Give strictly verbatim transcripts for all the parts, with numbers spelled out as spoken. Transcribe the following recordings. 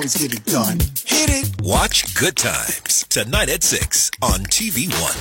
Let's get it done. Hit it. Watch Good Times tonight at six on T V One.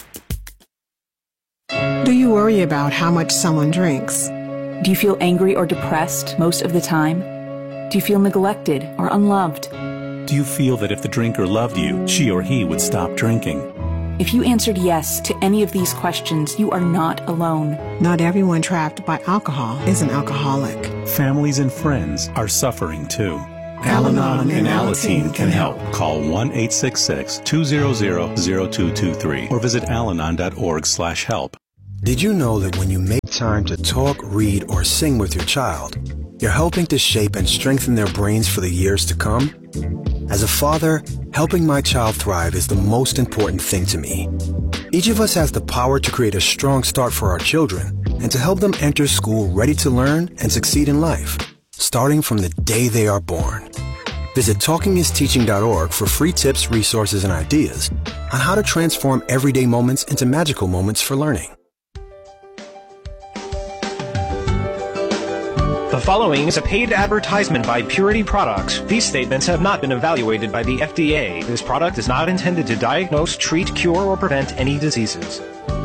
Do you worry about how much someone drinks? Do you feel angry or depressed most of the time? Do you feel neglected or unloved? Do you feel that if the drinker loved you, she or he would stop drinking? If you answered yes to any of these questions, you are not alone. Not everyone trapped by alcohol is an alcoholic. Families and friends are suffering too. Al-Anon and Alateen can help. Call one eight six six, two zero zero, zero two two three or visit alanon dot org slash help. Did you know that when you make time to talk, read, or sing with your child, you're helping to shape and strengthen their brains for the years to come? As a father, helping my child thrive is the most important thing to me. Each of us has the power to create a strong start for our children and to help them enter school ready to learn and succeed in life, starting from the day they are born. Visit talking is teaching dot org for free tips, resources, and ideas on how to transform everyday moments into magical moments for learning. The following is a paid advertisement by Purity Products. These statements have not been evaluated by the F D A. This product is not intended to diagnose, treat, cure, or prevent any diseases.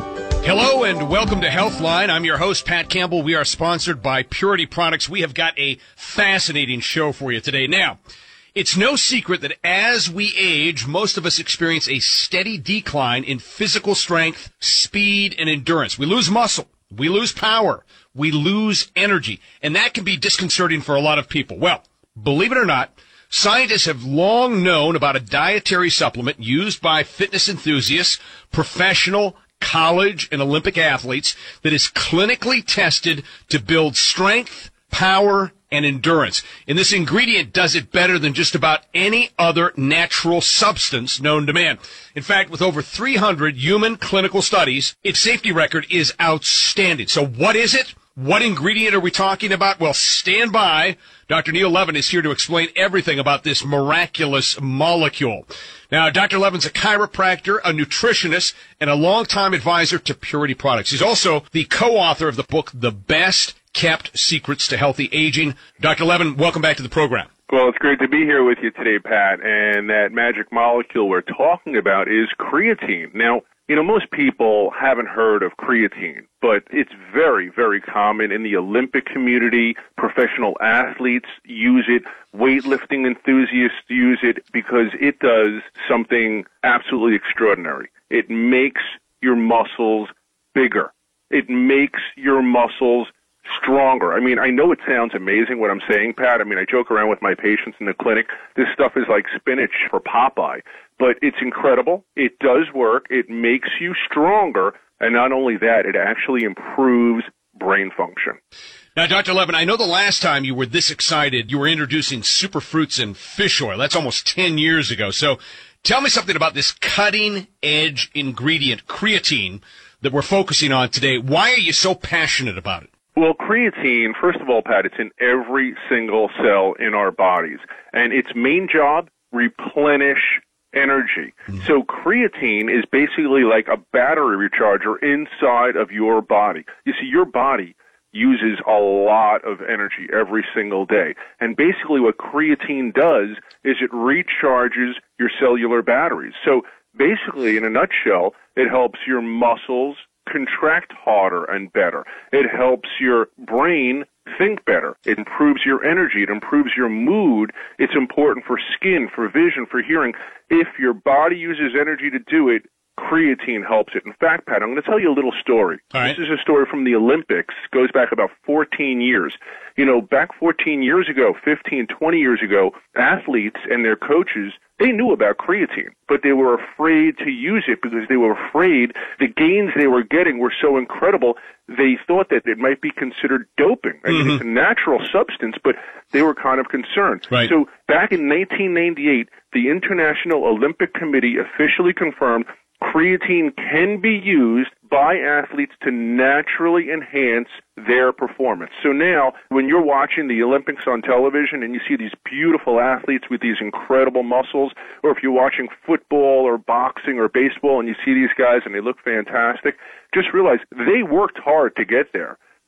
Hello and welcome to Healthline. I'm your host, Pat Campbell. We are sponsored by Purity Products. We have got a fascinating show for you today. Now, it's no secret that as we age, most of us experience a steady decline in physical strength, speed, and endurance. We lose muscle. We lose power. We lose energy. And that can be disconcerting for a lot of people. Well, believe it or not, scientists have long known about a dietary supplement used by fitness enthusiasts, professional, college, and Olympic athletes that is clinically tested to build strength, power, and endurance. And this ingredient does it better than just about any other natural substance known to man. In fact, with over three hundred human clinical studies, its safety record is outstanding. So what is it? What ingredient are we talking about? Well, stand by. Doctor Neil Levin is here to explain everything about this miraculous molecule. Now, Doctor Levin's a chiropractor, a nutritionist, and a longtime advisor to Purity Products. He's also the co-author of the book, The Best Kept Secrets to Healthy Aging. Doctor Levin, welcome back to the program. Well, it's great to be here with you today, Pat. And that magic molecule we're talking about is creatine. Now, you know, most people haven't heard of creatine, but it's very, very common in the Olympic community. Professional athletes use it. Weightlifting enthusiasts use it because it does something absolutely extraordinary. It makes your muscles bigger. It makes your muscles stronger. I mean, I know it sounds amazing what I'm saying, Pat. I mean, I joke around with my patients in the clinic. This stuff is like spinach for Popeye. But it's incredible. It does work. It makes you stronger. And not only that, it actually improves brain function. Now, Doctor Levin, I know the last time you were this excited, you were introducing superfruits and fish oil. That's almost ten years ago. So tell me something about this cutting-edge ingredient, creatine, that we're focusing on today. Why are you so passionate about it? Well, creatine, first of all, Pat, it's in every single cell in our bodies. And its main job, replenish energy. Mm. So creatine is basically like a battery recharger inside of your body. You see, your body uses a lot of energy every single day. And basically what creatine does is it recharges your cellular batteries. So basically, in a nutshell, it helps your muscles contract harder and better. It helps your brain think better. It improves your energy. It improves your mood. It's important for skin, for vision, for hearing. If your body uses energy to do it, creatine helps it. In fact, Pat, I'm going to tell you a little story. All right. This is a story from the Olympics. It goes back about fourteen years. You know, back fourteen years ago, fifteen, twenty years ago, athletes and their coaches, they knew about creatine, but they were afraid to use it because they were afraid the gains they were getting were so incredible, they thought that it might be considered doping. I mean, mm-hmm. It's a natural substance, but they were kind of concerned. Right. So back in nineteen ninety-eight, the International Olympic Committee officially confirmed creatine can be used by athletes to naturally enhance their performance. So now, when you're watching the Olympics on television and you see these beautiful athletes with these incredible muscles, or if you're watching football or boxing or baseball and you see these guys and they look fantastic, just realize they worked hard to get there.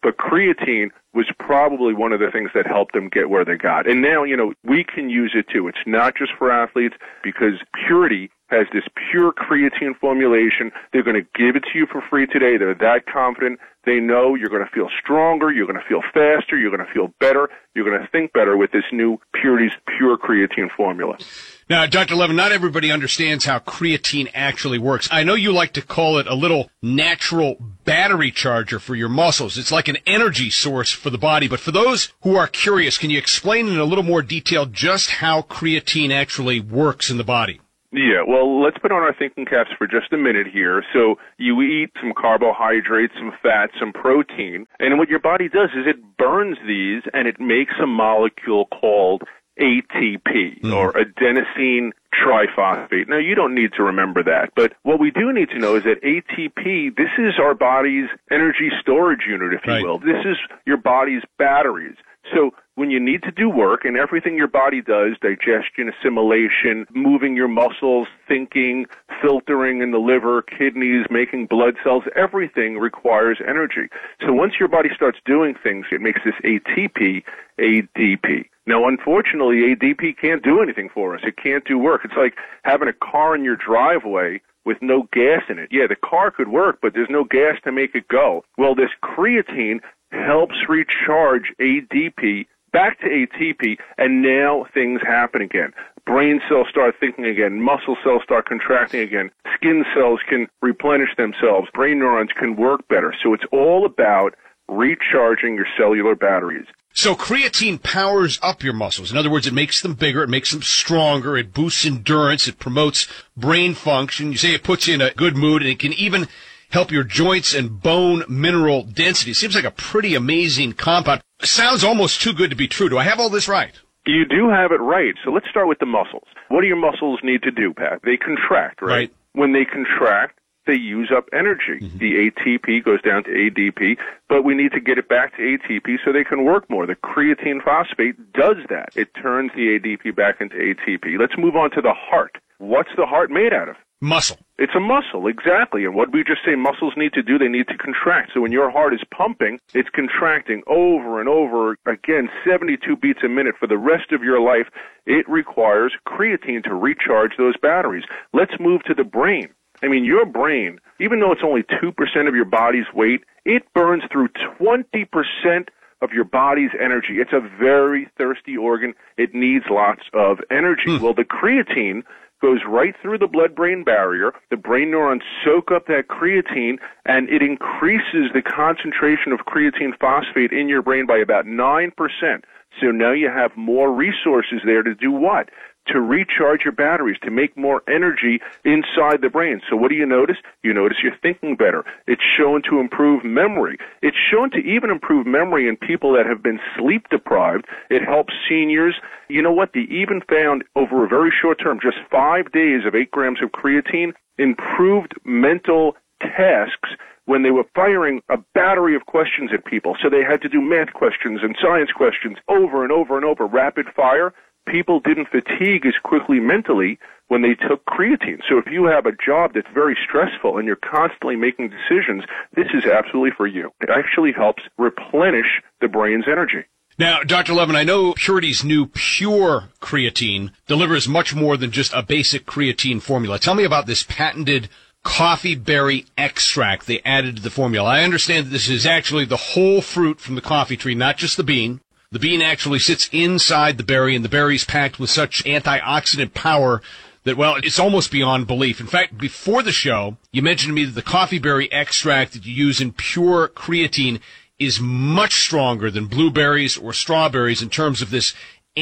but creatine was probably one of the things that helped them get where they got. And now, you know, we can use it too. It's not just for athletes, because Purity has this pure creatine formulation. They're going to give it to you for free today. They're that confident. They know you're going to feel stronger, you're going to feel faster, you're going to feel better, you're going to think better with this new Purity's Pure Creatine formula. Now, Doctor Levin, not everybody understands how creatine actually works. I know you like to call it a little natural battery charger for your muscles. It's like an energy source for the body. But for those who are curious, can you explain in a little more detail just how creatine actually works in the body? Yeah, well, let's put on our thinking caps for just a minute here. So you eat some carbohydrates, some fat, some protein, and what your body does is it burns these and it makes a molecule called A T P, mm. or adenosine triphosphate. Now, you don't need to remember that, but what we do need to know is that A T P, this is our body's energy storage unit, if you right. will. This is your body's batteries. So when you need to do work, and everything your body does, digestion, assimilation, moving your muscles, thinking, filtering in the liver, kidneys, making blood cells, everything requires energy. So once your body starts doing things, it makes this A T P, A D P. Now, unfortunately, A D P can't do anything for us. It can't do work. It's like having a car in your driveway with no gas in it. Yeah, the car could work, but there's no gas to make it go. Well, this creatine helps recharge A D P back to A T P, and now things happen again. Brain cells start thinking again. Muscle cells start contracting again. Skin cells can replenish themselves. Brain neurons can work better. So it's all about recharging your cellular batteries. So creatine powers up your muscles. In other words, it makes them bigger, it makes them stronger, it boosts endurance, it promotes brain function. You say it puts you in a good mood, and it can even help your joints and bone mineral density. Seems like a pretty amazing compound. Sounds almost too good to be true. Do I have all this right? You do have it right. So let's start with the muscles. What do your muscles need to do, Pat? They contract, right? Right. When they contract, they use up energy. Mm-hmm. The A T P goes down to A D P, but we need to get it back to A T P so they can work more. The creatine phosphate does that. It turns the A D P back into A T P. Let's move on to the heart. What's the heart made out of? Muscle. It's a muscle, exactly. And what we just say muscles need to do, they need to contract. So when your heart is pumping, it's contracting over and over again, seventy-two beats a minute for the rest of your life. It requires creatine to recharge those batteries. Let's move to the brain. I mean, your brain, even though it's only two percent of your body's weight, it burns through twenty percent of your body's energy. It's a very thirsty organ. It needs lots of energy. Hmm. Well, the creatine goes right through the blood-brain barrier. The brain neurons soak up that creatine, and it increases the concentration of creatine phosphate in your brain by about nine percent. So now you have more resources there to do what? To recharge your batteries, to make more energy inside the brain. So what do you notice? You notice you're thinking better. It's shown to improve memory. It's shown to even improve memory in people that have been sleep deprived. It helps seniors. You know what? They even found over a very short term, just five days of eight grams of creatine, improved mental tasks when they were firing a battery of questions at people. So they had to do math questions and science questions over and over and over, rapid fire. People didn't fatigue as quickly mentally when they took creatine. So if you have a job that's very stressful and you're constantly making decisions, this is absolutely for you. It actually helps replenish the brain's energy. Now, Doctor Levin, I know Purity's new Pure Creatine delivers much more than just a basic creatine formula. Tell me about this patented coffee berry extract they added to the formula. I understand that this is actually the whole fruit from the coffee tree, not just the bean. The bean actually sits inside the berry, and the berry's packed with such antioxidant power that, well, it's almost beyond belief. In fact, before the show, you mentioned to me that the coffee berry extract that you use in Pure Creatine is much stronger than blueberries or strawberries in terms of this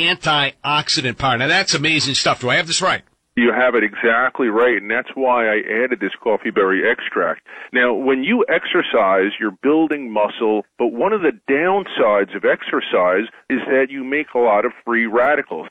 antioxidant power. Now, that's amazing stuff. Do I have this right? You have it exactly right, and that's why I added this coffee berry extract. Now, when you exercise, you're building muscle, but one of the downsides of exercise is that you make a lot of free radicals. So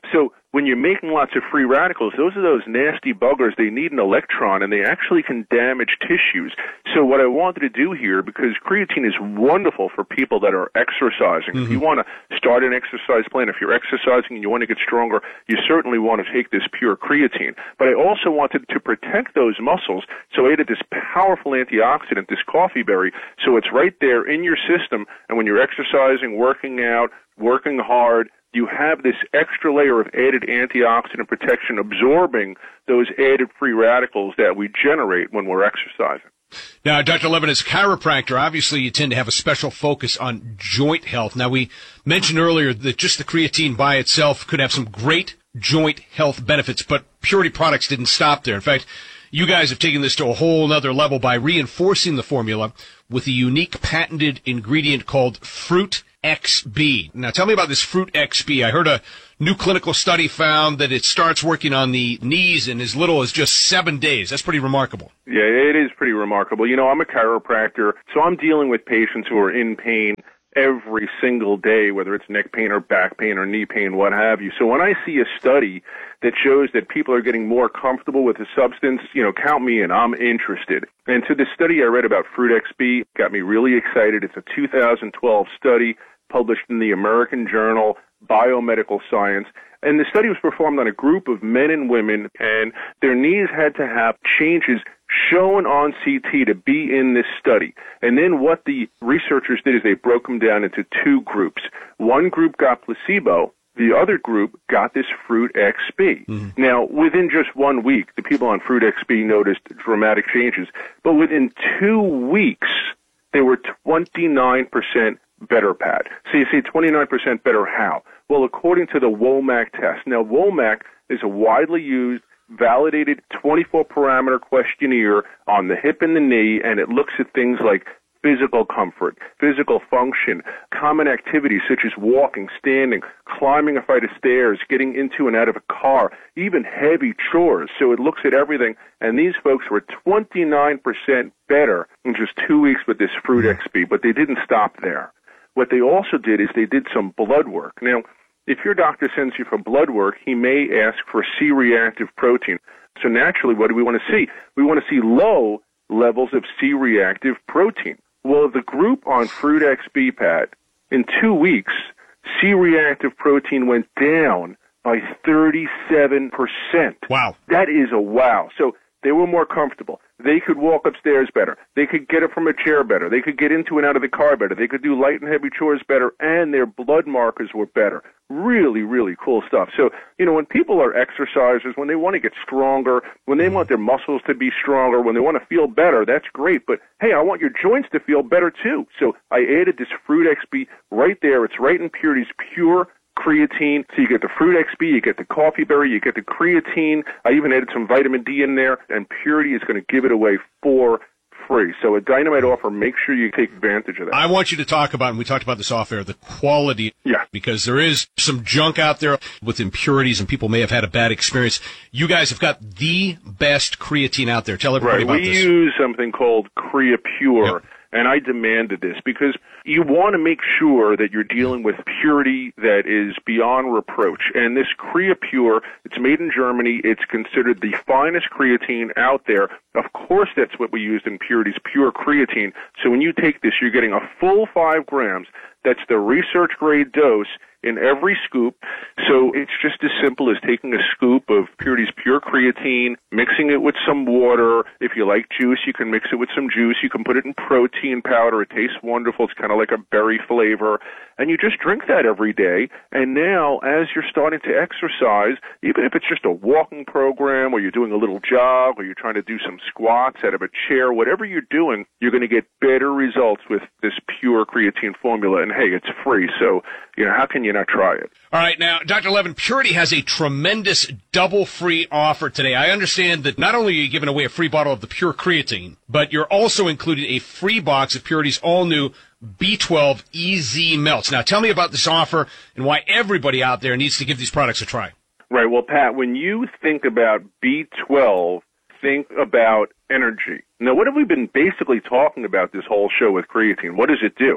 when you're making lots of free radicals, those are those nasty buggers. They need an electron, and they actually can damage tissues. So what I wanted to do here, because creatine is wonderful for people that are exercising. Mm-hmm. If you want to start an exercise plan, if you're exercising and you want to get stronger, you certainly want to take this pure creatine. But I also wanted to protect those muscles, so I added this powerful antioxidant, this coffee berry, so it's right there in your system, and when you're exercising, working out, working hard, you have this extra layer of added antioxidant protection absorbing those added free radicals that we generate when we're exercising. Now, Doctor Levin, as a chiropractor, obviously you tend to have a special focus on joint health. Now, we mentioned earlier that just the creatine by itself could have some great joint health benefits, but Purity Products didn't stop there. In fact, you guys have taken this to a whole nother level by reinforcing the formula with a unique patented ingredient called Fruit X B. Now, tell me about this Fruit X B. I heard a new clinical study found that it starts working on the knees in as little as just seven days. That's pretty remarkable. Yeah, it is pretty remarkable. You know, I'm a chiropractor, so I'm dealing with patients who are in pain every single day, whether it's neck pain or back pain or knee pain, what have you. So when I see a study that shows that people are getting more comfortable with the substance, you know, count me in. I'm interested. And so this study I read about Fruit X B got me really excited. It's a two thousand twelve study published in the American Journal Biomedical Science. And the study was performed on a group of men and women, and their knees had to have changes shown on C T to be in this study. And then what the researchers did is they broke them down into two groups. One group got placebo. The other group got this Fruit X B. Mm-hmm. Now, within just one week, the people on Fruit X B noticed dramatic changes. But within two weeks, they were twenty-nine percent better, Pat. So you say twenty-nine percent better how? Well, according to the WOMAC test. Now, WOMAC is a widely used, validated twenty-four parameter questionnaire on the hip and the knee, and it looks at things like physical comfort, physical function, common activities such as walking, standing, climbing a flight of stairs, getting into and out of a car, even heavy chores. So it looks at everything, and these folks were twenty-nine percent better in just two weeks with this Fruit X B, but they didn't stop there. What they also did is they did some blood work. Now, if your doctor sends you for blood work, he may ask for C-reactive protein. So naturally, what do we want to see? We want to see low levels of C-reactive protein. Well, the group on Fruit X B, Pat, in two weeks, C-reactive protein went down by thirty-seven percent. Wow. That is a wow. So they were more comfortable. They could walk upstairs better. They could get up from a chair better. They could get into and out of the car better. They could do light and heavy chores better, and their blood markers were better. Really, really cool stuff. So, you know, when people are exercisers, when they want to get stronger, when they want their muscles to be stronger, when they want to feel better, that's great. But, hey, I want your joints to feel better, too. So I added this Fruit X B right there. It's right in Purity's pure creatine. So you get the Fruit X B, you get the coffee berry, you get the creatine. I even added some vitamin D in there, and Purity is going to give it away for free. So a dynamite offer, make sure you take advantage of that. I want you to talk about, and we talked about this off air, the quality. Yeah. Because there is some junk out there with impurities, and people may have had a bad experience. You guys have got the best creatine out there. Tell everybody right. about we this. We use something called CreaPure. Yep. And I demanded this because you want to make sure that you're dealing with purity that is beyond reproach. And this CreaPure, it's made in Germany. It's considered the finest creatine out there. Of course, that's what we used in Purity's pure creatine. So when you take this, you're getting a full five grams. That's the research-grade dose in every scoop. So it's just as simple as taking a scoop of Purity's pure creatine, mixing it with some water. If you like juice, you can mix it with some juice. You can put it in protein powder. It tastes wonderful. It's kind of like a berry flavor. And you just drink that every day. And now, as you're starting to exercise, even if it's just a walking program or you're doing a little jog or you're trying to do some squats out of a chair, whatever you're doing, you're going to get better results with this pure creatine formula. And, hey, it's free. So, you know, how can you not try it? All right. Now, Doctor Levin, Purity has a tremendous double free offer today. I understand that not only are you giving away a free bottle of the pure creatine, but you're also including a free box of Purity's all-new B twelve E Z melts. Now, tell me about this offer and why everybody out there needs to give these products a try. Right. Well, Pat, when you think about B twelve, think about energy. Now, what have we been basically talking about this whole show with creatine? What does it do?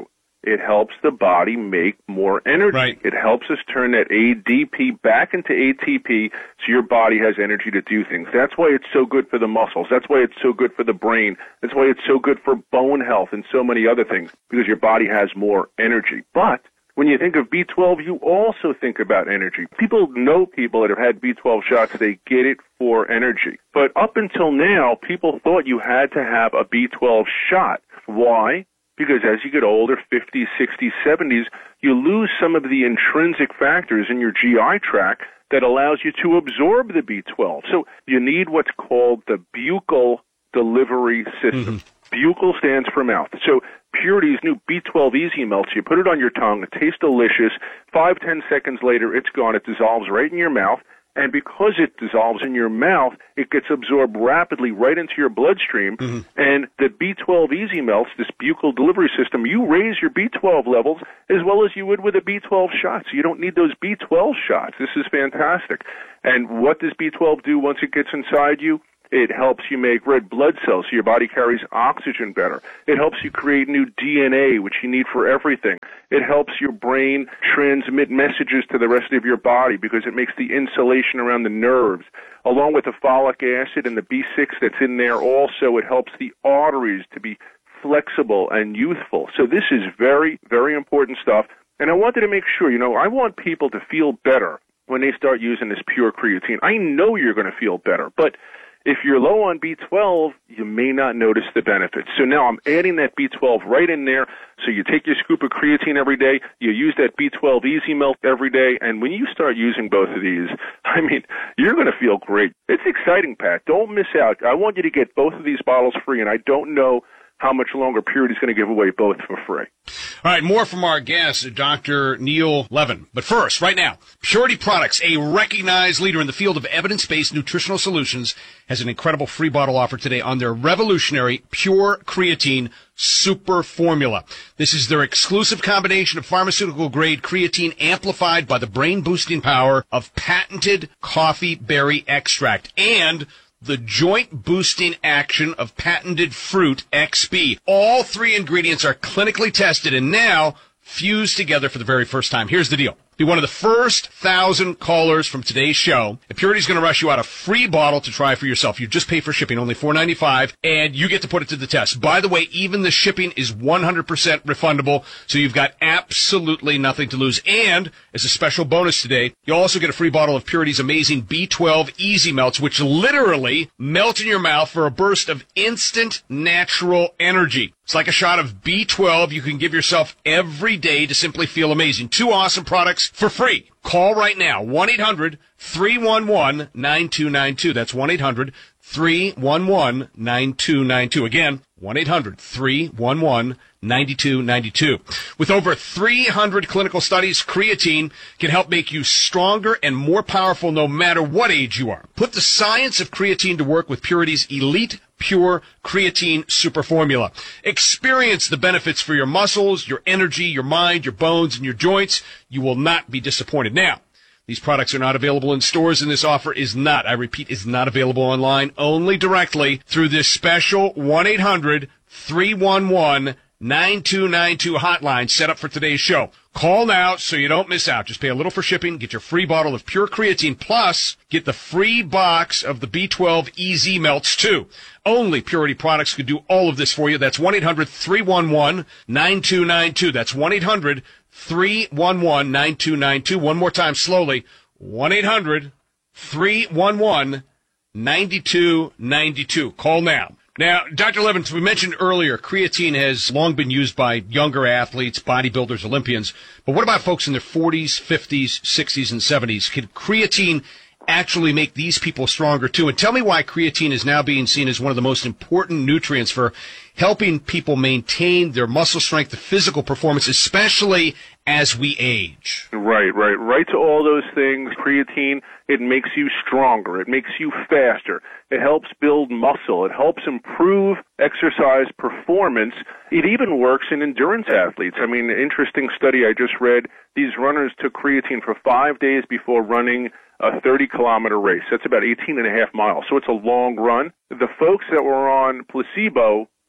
it helps the body make more energy. Right. It helps us turn that A D P back into A T P so your body has energy to do things. That's why it's so good for the muscles. That's why it's so good for the brain. That's why it's so good for bone health and so many other things, because your body has more energy. But when you think of B twelve, you also think about energy. People know people that have had B twelve shots, they get it for energy. But up until now, people thought you had to have a B twelve shot. Why? Because as you get older, fifties, sixties, seventies, you lose some of the intrinsic factors in your G I tract that allows you to absorb the B twelve. So you need what's called the buccal delivery system. Mm-hmm. Buccal stands for mouth. So Purity's new B twelve Easy Melts, you put it on your tongue, it tastes delicious. Five, ten seconds later, it's gone. It dissolves right in your mouth. And because it dissolves in your mouth, it gets absorbed rapidly right into your bloodstream. Mm-hmm. And the B twelve Easy Melts, this buccal delivery system, you raise your B twelve levels as well as you would with a B twelve shot. So you don't need those B twelve shots. This is fantastic. And what does B twelve do once it gets inside you? It helps you make red blood cells so your body carries oxygen better. It helps you create new D N A, which you need for everything. It helps your brain transmit messages to the rest of your body because it makes the insulation around the nerves. Along with the folic acid and the B six that's in there also, it helps the arteries to be flexible and youthful. So this is very, very important stuff. And I wanted to make sure, you know, I want people to feel better when they start using this pure creatine. I know you're going to feel better, but if you're low on B twelve, you may not notice the benefits. So now I'm adding that B twelve right in there. So you take your scoop of creatine every day, you use that B twelve Easy Melt every day, and when you start using both of these, I mean, you're going to feel great. It's exciting, Pat. Don't miss out. I want you to get both of these bottles free, and I don't know how much longer Purity is going to give away both for free. All right, more from our guest, Doctor Neil Levin. But first, right now, Purity Products, a recognized leader in the field of evidence-based nutritional solutions, has an incredible free bottle offer today on their revolutionary Pure Creatine Super Formula. This is their exclusive combination of pharmaceutical-grade creatine amplified by the brain-boosting power of patented coffee berry extract and the joint-boosting action of patented Fruit X B. All three ingredients are clinically tested and now fused together for the very first time. Here's the deal. Be one of the first thousand callers from today's show, and Purity's going to rush you out a free bottle to try for yourself. You just pay for shipping, only four dollars and ninety-five cents, and you get to put it to the test. By the way, even the shipping is one hundred percent refundable, so you've got absolutely nothing to lose. And as a special bonus today, you'll also get a free bottle of Purity's amazing B twelve Easy Melts, which literally melt in your mouth for a burst of instant natural energy. It's like a shot of B twelve you can give yourself every day to simply feel amazing. Two awesome products for free. Call right now, one eight hundred three one one nine two nine two. That's one eight hundred three one one nine two nine two. Again, one eight hundred three one one nine two nine two. With over three hundred clinical studies, creatine can help make you stronger and more powerful no matter what age you are. Put the science of creatine to work with Purity's elite Pure Creatine Super Formula. Experience the benefits for your muscles, your energy, your mind, your bones, and your joints. You will not be disappointed. Now, these products are not available in stores, and this offer is not, I repeat, is not available online, only directly through this special one eight hundred three one one nine two nine two hotline set up for today's show. Call now so you don't miss out. Just pay a little for shipping, get your free bottle of Pure Creatine, plus get the free box of the B twelve Easy Melts too. Only Purity Products could do all of this for you. That's one eight hundred three one one nine two nine two. That's one eight hundred three one one nine two nine two. One more time slowly. one eight hundred three one one nine two nine two. Call now. Now, Doctor Levin, we mentioned earlier, creatine has long been used by younger athletes, bodybuilders, Olympians. But what about folks in their forties, fifties, sixties, and seventies? Can creatine actually make these people stronger too? And tell me why creatine is now being seen as one of the most important nutrients for helping people maintain their muscle strength, the physical performance, especially as we age. Right, right, right to all those things. Creatine, it makes you stronger. It makes you faster. It helps build muscle. It helps improve exercise performance. It even works in endurance athletes. I mean, an interesting study I just read, these runners took creatine for five days before running a thirty-kilometer race. That's about eighteen and a half miles, so it's a long run. The folks that were on placebo,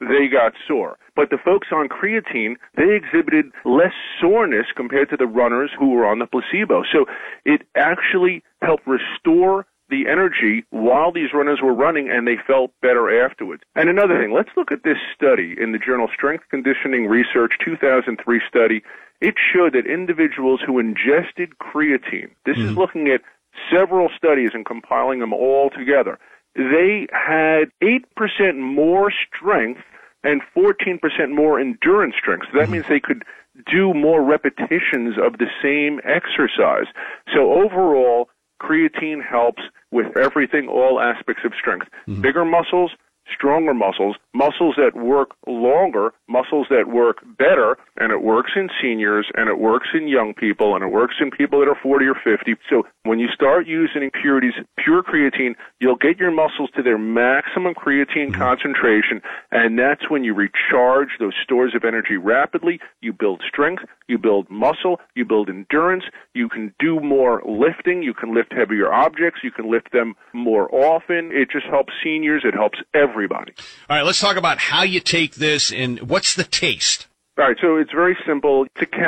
they got sore. But the folks on creatine, they exhibited less soreness compared to the runners who were on the placebo. So it actually helped restore the energy while these runners were running, and they felt better afterwards. And another thing, let's look at this study in the journal Strength Conditioning Research two thousand three study. It showed that individuals who ingested creatine, this mm. is looking at several studies and compiling them all together, they had eight percent more strength and fourteen percent more endurance strength. So that means they could do more repetitions of the same exercise. So overall, creatine helps with everything, all aspects of strength. Mm-hmm. Bigger muscles, stronger muscles, muscles that work longer, muscles that work better, and it works in seniors, and it works in young people, and it works in people that are forty or fifty. So when you start using Purity's pure creatine, you'll get your muscles to their maximum creatine mm-hmm. concentration, and that's when you recharge those stores of energy rapidly. You build strength, you build muscle, you build endurance, you can do more lifting, you can lift heavier objects, you can lift them more often. It just helps seniors, it helps everybody. All right, let's talk about how you take this and what's the taste. All right, so it's very simple. It's a